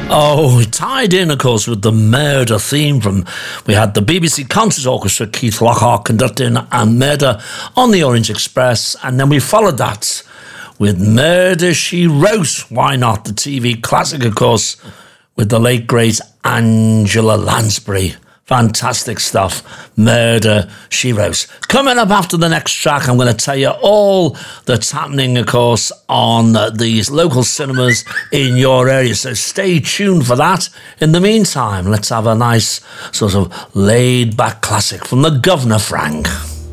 Oh, tied in, of course, with the Murder theme from... We had the BBC Concert Orchestra, Keith Lockhart conducting and Murder on the Orient Express. And then we followed that with Murder, She Wrote. Why not? The TV classic, of course, with the late, great Angela Lansbury. Fantastic stuff. Murder, She Wrote. Coming up after the next track, I'm going to tell you all that's happening, of course, on these local cinemas in your area. So stay tuned for that. In the meantime, let's have a nice sort of laid-back classic from the Governor Frank.